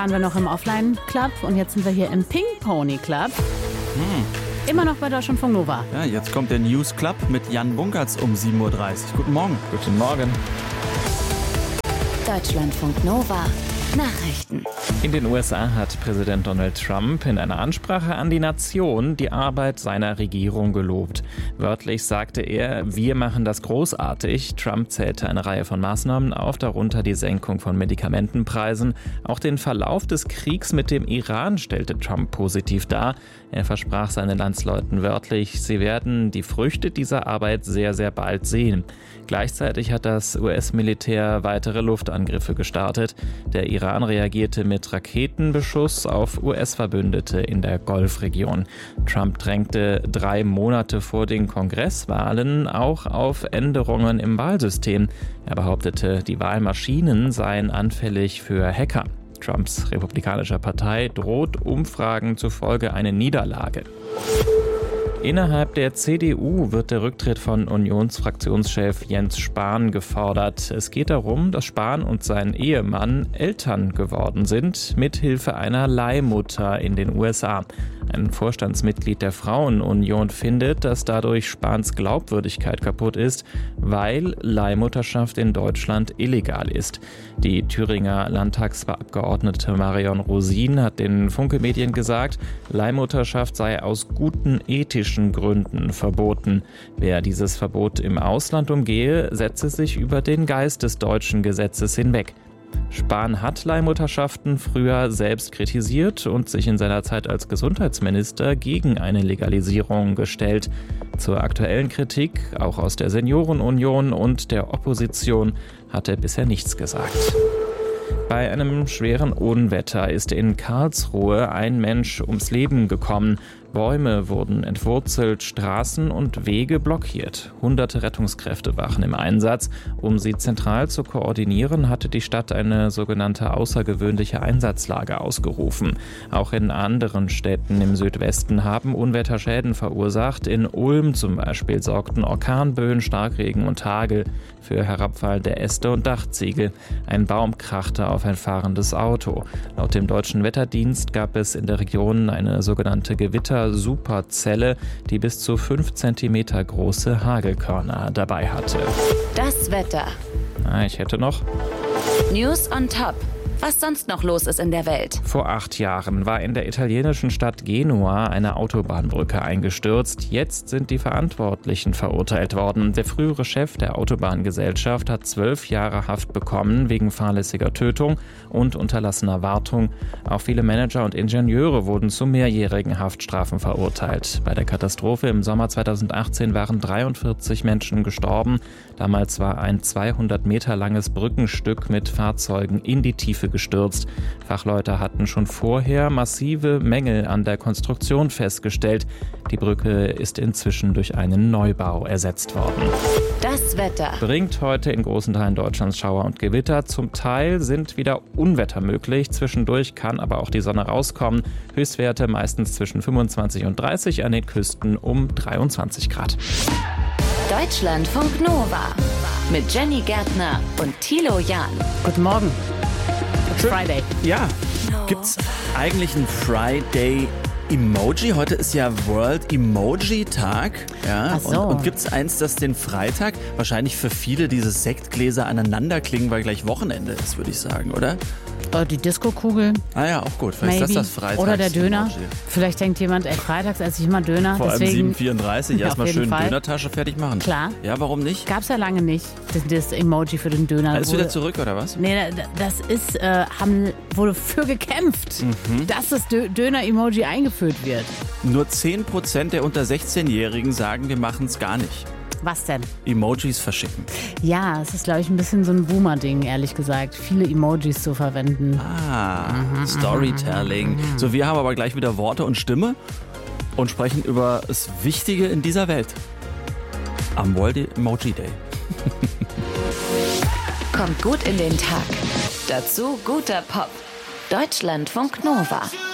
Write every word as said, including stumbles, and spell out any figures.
waren wir noch im Offline-Club und jetzt sind wir hier im Ping Pony Club. Hm. Immer noch bei Deutschlandfunk Nova. Ja, jetzt kommt der News Club mit Jan Bunkertz um sieben Uhr dreißig. Guten Morgen. Guten Morgen. Deutschlandfunk Nova. Nachrichten. In den U S A hat Präsident Donald Trump in einer Ansprache an die Nation die Arbeit seiner Regierung gelobt. Wörtlich sagte er, wir machen das großartig. Trump zählte eine Reihe von Maßnahmen auf, darunter die Senkung von Medikamentenpreisen. Auch den Verlauf des Kriegs mit dem Iran stellte Trump positiv dar. Er versprach seinen Landsleuten wörtlich, sie werden die Früchte dieser Arbeit sehr, sehr bald sehen. Gleichzeitig hat das U S-Militär weitere Luftangriffe gestartet. Der Iran reagierte mit Raketenbeschuss auf U S-Verbündete in der Golfregion. Trump drängte drei Monate vor den Kongresswahlen auch auf Änderungen im Wahlsystem. Er behauptete, die Wahlmaschinen seien anfällig für Hacker. Trumps republikanischer Partei droht Umfragen zufolge eine Niederlage. Innerhalb der C D U wird der Rücktritt von Unionsfraktionschef Jens Spahn gefordert. Es geht darum, dass Spahn und sein Ehemann Eltern geworden sind, mithilfe einer Leihmutter in den U S A. Ein Vorstandsmitglied der Frauenunion findet, dass dadurch Spahns Glaubwürdigkeit kaputt ist, weil Leihmutterschaft in Deutschland illegal ist. Die Thüringer Landtagsabgeordnete Marion Rosin hat den Funke-Medien gesagt, Leihmutterschaft sei aus guten ethischen Gründen verboten. Wer dieses Verbot im Ausland umgehe, setze sich über den Geist des deutschen Gesetzes hinweg. Spahn hat Leihmutterschaften früher selbst kritisiert und sich in seiner Zeit als Gesundheitsminister gegen eine Legalisierung gestellt. Zur aktuellen Kritik, auch aus der Seniorenunion und der Opposition, hat er bisher nichts gesagt. Bei einem schweren Unwetter ist in Karlsruhe ein Mensch ums Leben gekommen. Bäume wurden entwurzelt, Straßen und Wege blockiert. Hunderte Rettungskräfte waren im Einsatz. Um sie zentral zu koordinieren, hatte die Stadt eine sogenannte außergewöhnliche Einsatzlage ausgerufen. Auch in anderen Städten im Südwesten haben Unwetter Schäden verursacht. In Ulm zum Beispiel sorgten Orkanböen, Starkregen und Hagel für herabfallende Äste und Dachziegel. Ein Baum krachte auf ein fahrendes Auto. Laut dem Deutschen Wetterdienst gab es in der Region eine sogenannte Gewitter-Superzelle, die bis zu fünf Zentimeter große Hagelkörner dabei hatte. Das Wetter. Ah, ich hätte noch. News on Top. Was sonst noch los ist in der Welt. Vor acht Jahren war in der italienischen Stadt Genua eine Autobahnbrücke eingestürzt. Jetzt sind die Verantwortlichen verurteilt worden. Der frühere Chef der Autobahngesellschaft hat zwölf Jahre Haft bekommen wegen fahrlässiger Tötung und unterlassener Wartung. Auch viele Manager und Ingenieure wurden zu mehrjährigen Haftstrafen verurteilt. Bei der Katastrophe im Sommer zweitausendachtzehn waren dreiundvierzig Menschen gestorben. Damals war ein zweihundert Meter langes Brückenstück mit Fahrzeugen in die Tiefe gestürzt. Fachleute hatten schon vorher massive Mängel an der Konstruktion festgestellt. Die Brücke ist inzwischen durch einen Neubau ersetzt worden. Das Wetter Bringt heute in großen Teilen Deutschlands Schauer und Gewitter. Zum Teil sind wieder Unwetter möglich. Zwischendurch kann aber auch die Sonne rauskommen. Höchstwerte meistens zwischen fünfundzwanzig und dreißig, an den Küsten um dreiundzwanzig Grad. Deutschlandfunk Nova mit Jenny Gärtner und Thilo Jahn. Guten Morgen. Schön. Friday. Ja, gibt's eigentlich ein Friday Emoji? Heute ist ja World Emoji Tag. Ja, Ach so. Und, und gibt's eins, das den Freitag wahrscheinlich für viele diese Sektgläser aneinander klingen, weil gleich Wochenende ist, würde ich sagen, oder? Äh, die Disco-Kugel. Ah ja, auch gut. Vielleicht Maybe. ist das das Freitags Oder der Döner. Emoji. Vielleicht denkt jemand, ey, freitags esse ich immer Döner. Vor allem deswegen sieben Uhr vierunddreißig, Ja, erstmal auf jeden schön Fall. Dönertasche fertig machen. Klar. Ja, warum nicht? Gab's ja lange nicht, das, das Emoji für den Döner. Alles Wurde- wieder zurück, oder was? Nee, da- das ist, äh, haben, wurde für gekämpft, Mhm. dass das Dö- Döner-Emoji eingeführt wird. Nur zehn Prozent der unter sechzehn-Jährigen sagen, wir machen es gar nicht. Was denn? Emojis verschicken. Ja, es ist, glaube ich, ein bisschen so ein Boomer-Ding, ehrlich gesagt. Viele Emojis zu verwenden. Ah, Storytelling. So, wir haben aber gleich wieder Worte und Stimme und sprechen über das Wichtige in dieser Welt. Am World Emoji Day. Kommt gut in den Tag. Dazu guter Pop. Deutschlandfunk Nova.